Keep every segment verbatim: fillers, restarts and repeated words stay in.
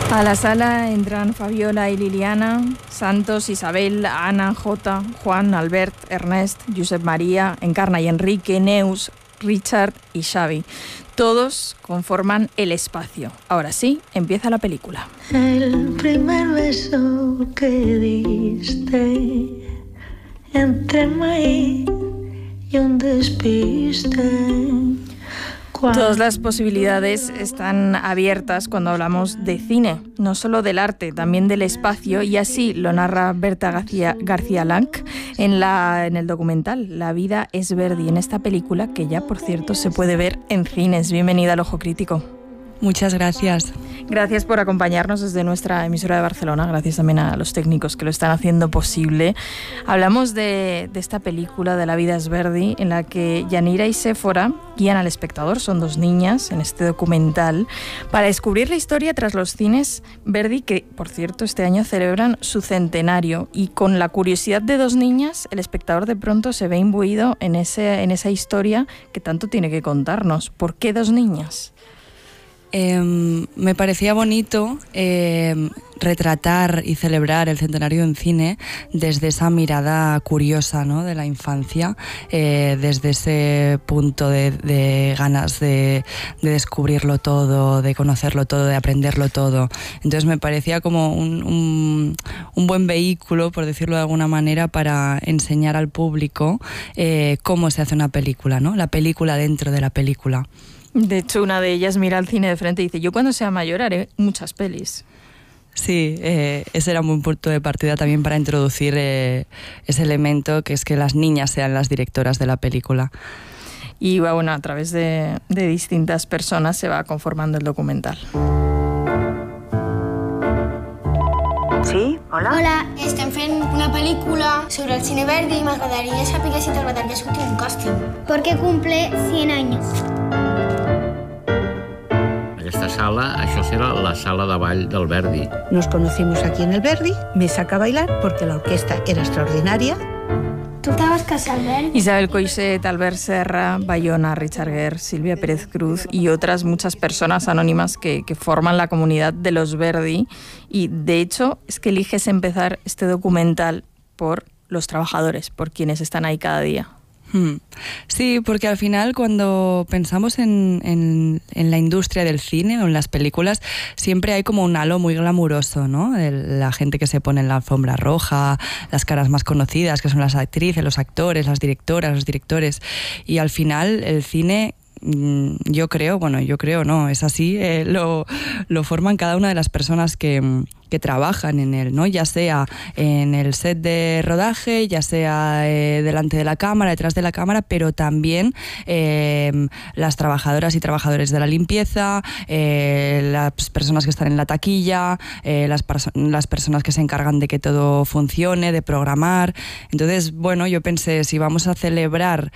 A la sala entran Fabiola y Liliana, Santos, Isabel, Ana, Jota, Juan, Albert, Ernest, Josep María, Encarna y Enrique, Neus, Richard y Xavi. Todos conforman el espacio. Ahora sí, empieza la película. El primer beso que diste entre maíz y un despiste. Todas las posibilidades están abiertas cuando hablamos de cine, no solo del arte, también del espacio, y así lo narra Berta García, García Lanc en, la, en el documental La vida es Verdi, en esta película que ya, por cierto, se puede ver en cines. Bienvenida al Ojo Crítico. Muchas gracias. Gracias por acompañarnos desde nuestra emisora de Barcelona. Gracias también a los técnicos que lo están haciendo posible. Hablamos de, de esta película de La vida es Verdi, en la que Yanira y Séfora guían al espectador, son dos niñas en este documental, para descubrir la historia tras los cines Verdi, que, por cierto, este año celebran su centenario. Y con la curiosidad de dos niñas, el espectador de pronto se ve imbuido en, ese, en esa historia que tanto tiene que contarnos. ¿Por qué dos niñas? Eh, me parecía bonito eh, retratar y celebrar el centenario en cine desde esa mirada curiosa, ¿no?, de la infancia, eh, desde ese punto de, de ganas de, de descubrirlo todo, de conocerlo todo, de aprenderlo todo. Entonces me parecía como un, un, un buen vehículo, por decirlo de alguna manera, para enseñar al público eh, cómo se hace una película, ¿no?, la película dentro de la película. De hecho, una de ellas mira al cine de frente y dice: yo cuando sea mayor haré muchas pelis. Sí, eh, ese era un buen punto de partida también para introducir eh, ese elemento, que es que las niñas sean las directoras de la película. Y bueno, a través de, de distintas personas se va conformando el documental. Sí, hola. Hola, estem fent una pel·lícula sobre el cine Verdi i m'agradaria saber si t'agradaria sortir un càsting. Porque cumple cien años. Aquesta sala, això serà la sala de ball del Verdi. Nos conocimos aquí en el Verdi, me saca a bailar porque la orquesta era extraordinaria. Tu te vas casar al Verdi? Isabel Coixet, Albert Serra, Bayona, Richard Gere, Silvia Pérez Cruz y otras muchas personas anónimas que, que forman la comunidad de los Verdi. Y de hecho es que eliges empezar este documental por los trabajadores, por quienes están ahí cada día. Sí, porque al final cuando pensamos en, en, en la industria del cine o en las películas, siempre hay como un halo muy glamuroso, ¿no? El, la gente que se pone en la alfombra roja, las caras más conocidas, que son las actrices, los actores, las directoras, los directores. Y al final el cine, yo creo, bueno, yo creo, no, es así, eh, lo, lo forman cada una de las personas que... que trabajan en él, ¿no? Ya sea en el set de rodaje, ya sea eh, delante de la cámara, detrás de la cámara, pero también eh, las trabajadoras y trabajadores de la limpieza, eh, las personas que están en la taquilla, eh, las, perso- las personas que se encargan de que todo funcione, de programar. Entonces, bueno, yo pensé, si vamos a celebrar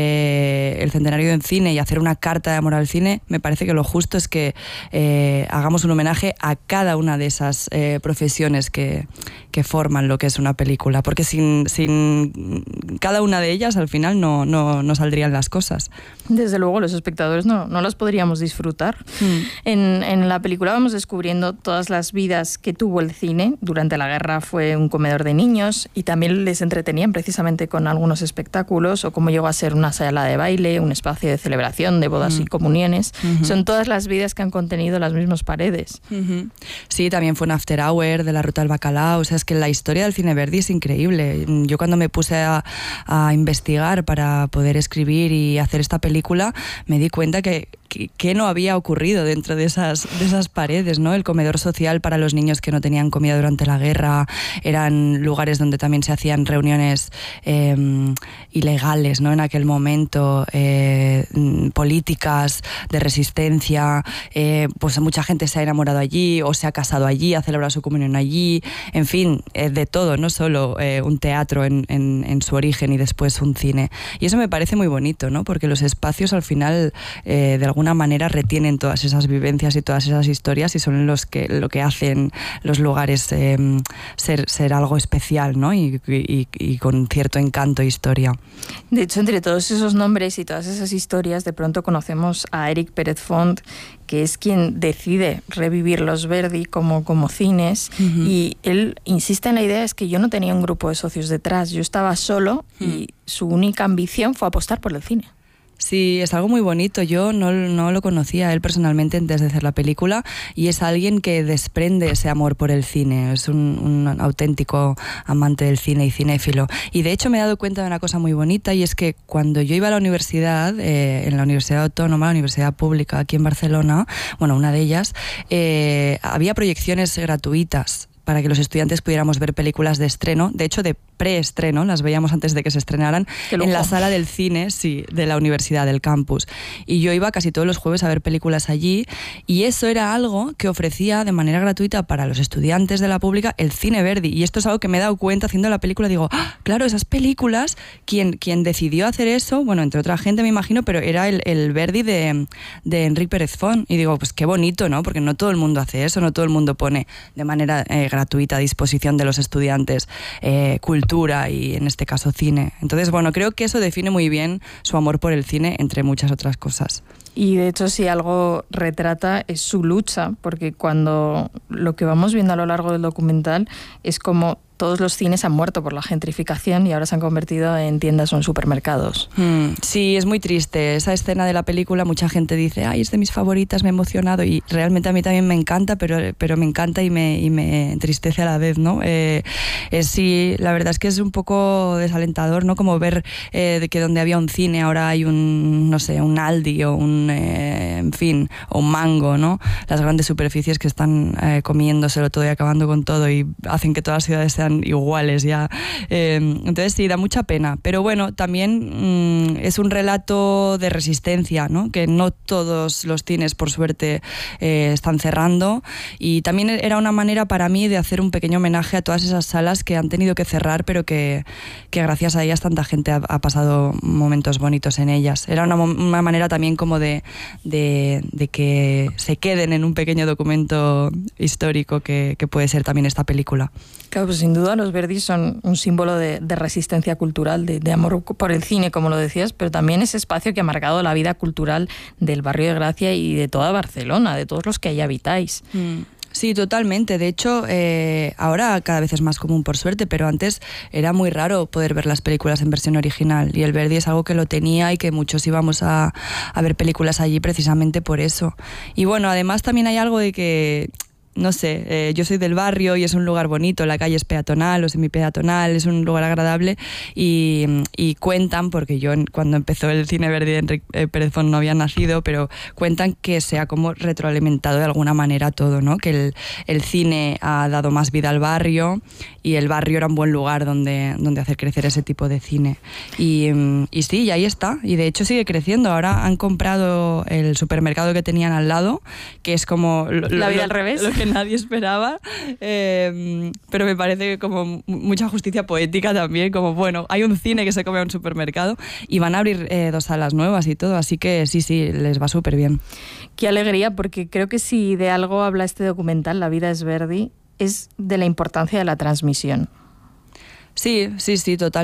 eh, el centenario en cine y hacer una carta de amor al cine, me parece que lo justo es que eh, hagamos un homenaje a cada una de esas eh, profesiones que, que forman lo que es una película, porque sin, sin cada una de ellas al final no, no, no saldrían las cosas. Desde luego los espectadores no, no las podríamos disfrutar. Mm. En, en la película vamos descubriendo todas las vidas que tuvo el cine. Durante la guerra fue un comedor de niños y también les entretenían precisamente con algunos espectáculos, o cómo llegó a ser una sala de baile, un espacio de celebración de bodas mm. y comuniones. Mm-hmm. Son todas las vidas que han contenido las mismas paredes. Mm-hmm. Sí, también fue un after hour de la Ruta del Bacalao. O sea, es que la historia del cine Verdi es increíble. Yo cuando me puse a, a investigar para poder escribir y hacer esta película, me di cuenta que que no había ocurrido dentro de esas, de esas paredes, ¿no? El comedor social para los niños que no tenían comida durante la guerra, eran lugares donde también se hacían reuniones eh, ilegales, ¿no? En aquel momento, eh, políticas de resistencia, eh, pues mucha gente se ha enamorado allí o se ha casado allí, ha celebrado su comunión allí, en fin, eh, de todo, no solo eh, un teatro en, en, en su origen y después un cine. Y eso me parece muy bonito, ¿no? Porque los espacios al final, eh, de alguna alguna manera retienen todas esas vivencias y todas esas historias y son los que, lo que hacen los lugares eh, ser, ser algo especial, ¿no? Y, y, y con cierto encanto e historia. De hecho, entre todos esos nombres y todas esas historias, de pronto conocemos a Eric Pérez Font, que es quien decide revivir los Verdi como, como cines, uh-huh. y él insiste en la idea es que yo no tenía un grupo de socios detrás, yo estaba solo uh-huh. y su única ambición fue apostar por el cine. Sí, es algo muy bonito. Yo no, no lo conocía a él personalmente antes de hacer la película y es alguien que desprende ese amor por el cine. Es un, un auténtico amante del cine y cinéfilo. Y de hecho me he dado cuenta de una cosa muy bonita y es que cuando yo iba a la universidad, eh, en la Universidad Autónoma, la Universidad Pública aquí en Barcelona, bueno, una de ellas, eh, había proyecciones gratuitas para que los estudiantes pudiéramos ver películas de estreno, de hecho de preestreno, las veíamos antes de que se estrenaran, en la sala del cine, sí, de la universidad, del campus. Y yo iba casi todos los jueves a ver películas allí y eso era algo que ofrecía de manera gratuita para los estudiantes de la pública el Cine Verdi. Y esto es algo que me he dado cuenta haciendo la película, digo, ¡ah! Claro, esas películas, quien, quien decidió hacer eso, bueno, entre otra gente me imagino, pero era el, el Verdi de, de Enric Pérez Font. Y digo, pues qué bonito, ¿no? Porque no todo el mundo hace eso, no todo el mundo pone de manera eh, gratuita a disposición de los estudiantes eh, cultura y en este caso cine. Entonces, bueno, creo que eso define muy bien su amor por el cine, entre muchas otras cosas. Y de hecho, si algo retrata es su lucha, porque cuando lo que vamos viendo a lo largo del documental es como todos los cines han muerto por la gentrificación y ahora se han convertido en tiendas o en supermercados. Mm, sí, es muy triste. Esa escena de la película, mucha gente dice, ay, es de mis favoritas, me he emocionado, y realmente a mí también me encanta, pero, pero me encanta y me, y me entristece a la vez, ¿no? Eh, es, sí, la verdad es que es un poco desalentador, ¿no? Como ver eh, de que donde había un cine ahora hay un, no sé, un Aldi o un, eh, en fin, o un Mango, ¿no? Las grandes superficies que están eh, comiéndoselo todo y acabando con todo y hacen que todas las ciudades sean iguales ya. Eh, entonces sí, da mucha pena. Pero bueno, también mmm, es un relato de resistencia, ¿no? Que no todos los cines, por suerte, eh, están cerrando. Y también era una manera para mí de hacer un pequeño homenaje a todas esas salas que han tenido que cerrar, pero que, que gracias a ellas tanta gente ha, ha pasado momentos bonitos en ellas. Era una, una manera también como de, de, de que se queden en un pequeño documento histórico que, que puede ser también esta película. Claro, pues sin duda los Verdi son un símbolo de, de resistencia cultural, de, de amor por el cine, como lo decías, pero también ese espacio que ha marcado la vida cultural del barrio de Gracia y de toda Barcelona, de todos los que ahí habitáis. Mm. Sí, totalmente. De hecho, eh, ahora cada vez es más común, por suerte, pero antes era muy raro poder ver las películas en versión original y el Verdi es algo que lo tenía y que muchos íbamos a, a ver películas allí precisamente por eso. Y bueno, además también hay algo de que... No sé, eh, yo soy del barrio y es un lugar bonito, la calle es peatonal o semipeatonal, es un lugar agradable y, y cuentan, porque yo cuando empezó el Cine Verdi de Enric eh, Pérez Font no había nacido, pero cuentan que se ha como retroalimentado de alguna manera todo, ¿no? Que el, el cine ha dado más vida al barrio y el barrio era un buen lugar donde, donde hacer crecer ese tipo de cine. Y, y sí, y ahí está, y de hecho sigue creciendo. Ahora han comprado el supermercado que tenían al lado, que es como... Lo, la vida lo, al revés. Lo que nadie esperaba, eh, pero me parece como mucha justicia poética también, como bueno, hay un cine que se come a un supermercado y van a abrir eh, dos salas nuevas y todo, así que sí, sí, les va súper bien. Qué alegría, porque creo que si de algo habla este documental, La vida es Verdi, es de la importancia de la transmisión. Sí, sí, sí, total.